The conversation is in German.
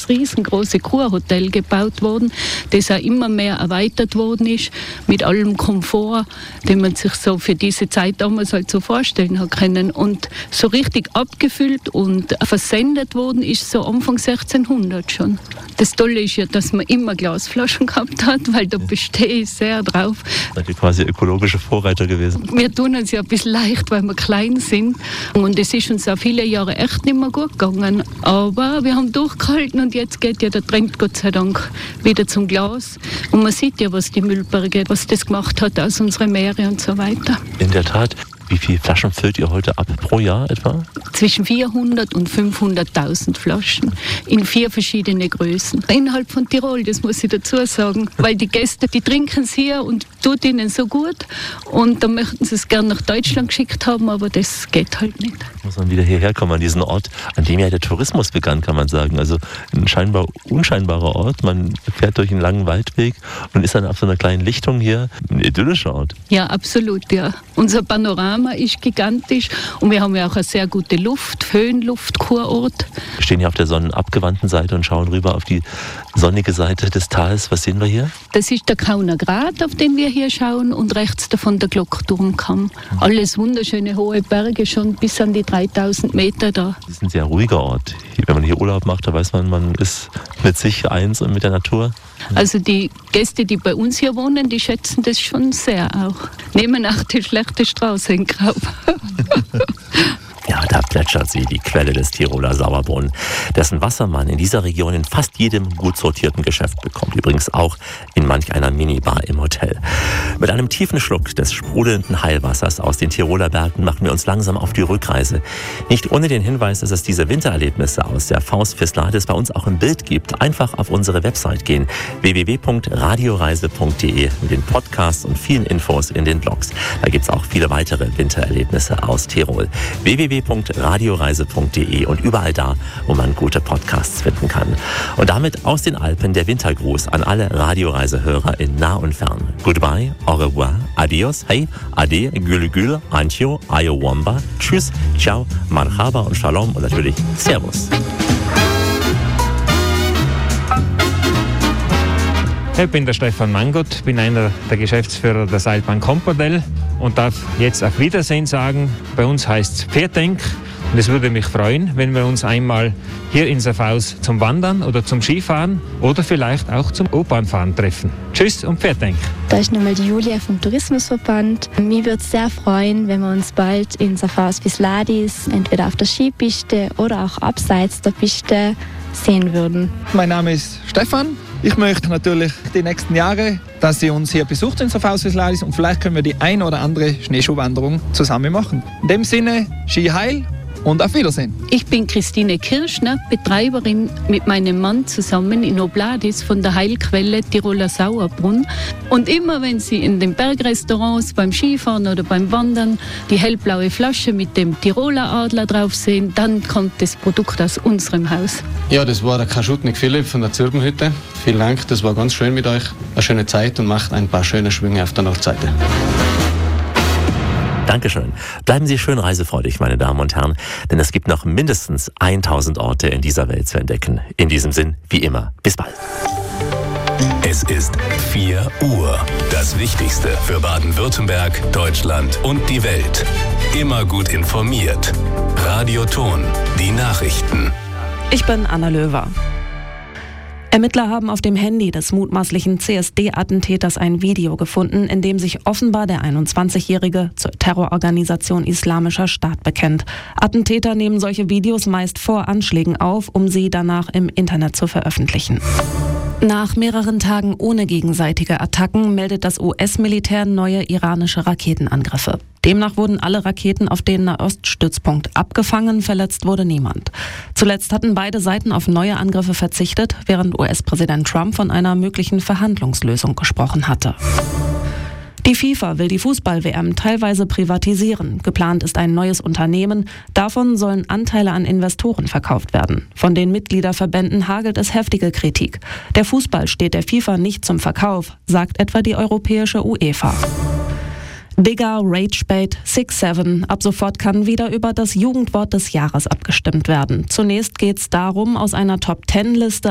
das riesengroße Kurhotel gebaut worden, das auch immer mehr erweitert worden ist, mit allem Komfort, den man sich so für diese Zeit damals halt so vorstellen hat können. Und so richtig abgefüllt und versendet worden ist so Anfang 1600 schon. Das Tolle ist ja, dass man immer Glasflaschen gehabt hat, weil da bestehe ich sehr drauf. Seid ihr quasi ökologische Vorreiter gewesen? Wir tun uns ja ein bisschen leicht, weil wir klein sind. Und es ist uns auch viele Jahre echt nicht mehr gut gegangen. Aber wir haben durchgehalten und jetzt geht ja der Trend, Gott sei Dank, wieder zum Glas. Und man sieht ja, was die Müllberge, was das gemacht hat aus unseren Meeren und so weiter. In der Tat. Wie viele Flaschen füllt ihr heute ab pro Jahr etwa? Zwischen 400 und 500.000 Flaschen in 4 verschiedene Größen. Innerhalb von Tirol, das muss ich dazu sagen, weil die Gäste, die trinken es hier und tut ihnen so gut und dann möchten sie es gerne nach Deutschland geschickt haben, aber das geht halt nicht. Muss man wieder hierher kommen, an diesen Ort, an dem ja der Tourismus begann, kann man sagen. Also ein scheinbar unscheinbarer Ort. Man fährt durch einen langen Waldweg und ist dann auf so einer kleinen Lichtung hier. Ein idyllischer Ort. Ja, absolut, ja. Unser Panorama ist gigantisch und wir haben ja auch eine sehr gute Luft, Höhenluft-Kurort. Wir stehen hier auf der sonnenabgewandten Seite und schauen rüber auf die sonnige Seite des Tals. Was sehen wir hier? Das ist der Kauner Grat, auf den wir hier schauen, und rechts davon der Glockturmkamm. Alles wunderschöne hohe Berge, schon bis an die 3000 Meter da. Das ist ein sehr ruhiger Ort. Wenn man hier Urlaub macht, da weiß man, man ist mit sich eins und mit der Natur. Also die Gäste, die bei uns hier wohnen, die schätzen das schon sehr auch. Nehmen auch die schlechte Straße in Kauf. Ja, da plätschert sie, die Quelle des Tiroler Sauerbrunnen, dessen Wasser man in dieser Region in fast jedem gut sortierten Geschäft bekommt. Übrigens auch in manch einer Minibar im Hotel. Mit einem tiefen Schluck des sprudelnden Heilwassers aus den Tiroler Bergen machen wir uns langsam auf die Rückreise. Nicht ohne den Hinweis, dass es diese Wintererlebnisse aus der Faust Fisladis bei uns auch im Bild gibt. Einfach auf unsere Website gehen, www.radioreise.de, mit den Podcasts und vielen Infos in den Blogs. Da gibt es auch viele weitere Wintererlebnisse aus Tirol. www.radioreise.de und überall da, wo man gute Podcasts finden kann. Und damit aus den Alpen der Wintergruß an alle Radioreisehörer in nah und fern. Goodbye, au revoir, adios, hey, ade, gül gül, antjo, ayo wamba, tschüss, ciao, marhaba und shalom und natürlich servus. Ich bin der Stefan Mangot, bin einer der Geschäftsführer der Seilbahn Compordel und darf jetzt auf Wiedersehen sagen. Bei uns heißt es Pferddenk und es würde mich freuen, wenn wir uns einmal hier in Safhaus zum Wandern oder zum Skifahren oder vielleicht auch zum U-Bahn-Fahren treffen. Tschüss und Pferddenk. Da ist nochmal die Julia vom Tourismusverband. Mich würde es sehr freuen, wenn wir uns bald in Safhaus Fisladis entweder auf der Skipiste oder auch abseits der Piste sehen würden. Mein Name ist Stefan. Ich möchte natürlich die nächsten Jahre, dass Sie uns hier besucht in Safhaus Fisladis und vielleicht können wir die ein oder andere Schneeschuhwanderung zusammen machen. In dem Sinne, Ski heil und auf Wiedersehen. Ich bin Christine Kirschner, Betreiberin mit meinem Mann zusammen in Obladis von der Heilquelle Tiroler Sauerbrunn. Und immer wenn Sie in den Bergrestaurants beim Skifahren oder beim Wandern die hellblaue Flasche mit dem Tiroler Adler drauf sehen, dann kommt das Produkt aus unserem Haus. Ja, das war der Kaschutnik Philipp von der Zirbenhütte. Vielen Dank, das war ganz schön mit euch. Eine schöne Zeit und macht ein paar schöne Schwünge auf der Nordseite. Dankeschön. Bleiben Sie schön reisefreudig, meine Damen und Herren, denn es gibt noch mindestens 1000 Orte in dieser Welt zu entdecken. In diesem Sinn, wie immer, bis bald. Es ist 4 Uhr. Das Wichtigste für Baden-Württemberg, Deutschland und die Welt. Immer gut informiert. Radio Thon, die Nachrichten. Ich bin Anna Löwer. Ermittler haben auf dem Handy des mutmaßlichen CSD-Attentäters ein Video gefunden, in dem sich offenbar der 21-Jährige zur Terrororganisation Islamischer Staat bekennt. Attentäter nehmen solche Videos meist vor Anschlägen auf, um sie danach im Internet zu veröffentlichen. Nach mehreren Tagen ohne gegenseitige Attacken meldet das US-Militär neue iranische Raketenangriffe. Demnach wurden alle Raketen auf den Nahoststützpunkt abgefangen, verletzt wurde niemand. Zuletzt hatten beide Seiten auf neue Angriffe verzichtet, während US-Präsident Trump von einer möglichen Verhandlungslösung gesprochen hatte. Die FIFA will die Fußball-WM teilweise privatisieren. Geplant ist ein neues Unternehmen. Davon sollen Anteile an Investoren verkauft werden. Von den Mitgliederverbänden hagelt es heftige Kritik. Der Fußball steht der FIFA nicht zum Verkauf, sagt etwa die europäische UEFA. Digger, Ragebait, 6-7. Ab sofort kann wieder über das Jugendwort des Jahres abgestimmt werden. Zunächst geht es darum, aus einer Top-10-Liste